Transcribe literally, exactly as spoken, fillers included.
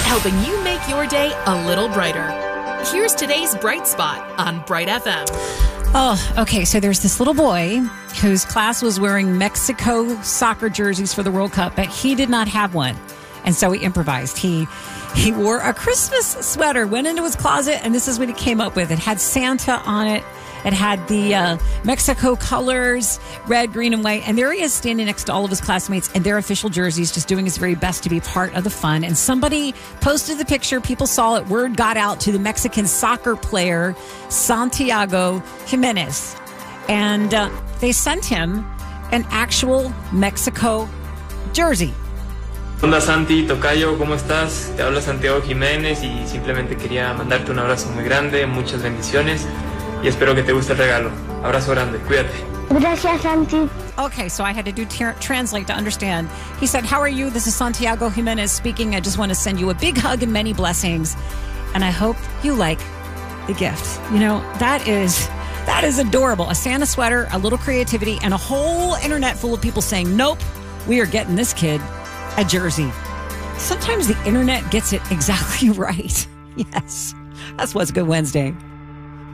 helping you make your day a little brighter. Here's today's Bright Spot on Bright F M. Oh, okay. So there's this little boy whose class was wearing Mexico soccer jerseys for the World Cup, but he did not have one. And so he improvised. He he wore a Christmas sweater, went into his closet, and this is what he came up with. It had Santa on it. It had the uh, Mexico colors, red, green, and white. And there he is standing next to all of his classmates in their official jerseys, just doing his very best to be part of the fun. And somebody posted the picture. People saw it. Word got out to the Mexican soccer player, Santiago Jimenez. And uh, they sent him an actual Mexico jersey. Hola Santi, Tocayo, ¿cómo estás? Te habla Santiago Jiménez y simplemente quería mandarte un abrazo muy grande, muchas bendiciones y espero que te guste el regalo. Abrazo grande, cuídate. Gracias, Santi. Okay, so I had to do ter- translate to understand. He said, how are you? This is Santiago Jimenez speaking. I just want to send you a big hug and many blessings. And I hope you like the gift. You know, that is... That is adorable. A Santa sweater, a little creativity, and a whole internet full of people saying, nope, we are getting this kid a jersey. Sometimes the internet gets it exactly right. Yes, that's what's Good Wednesday.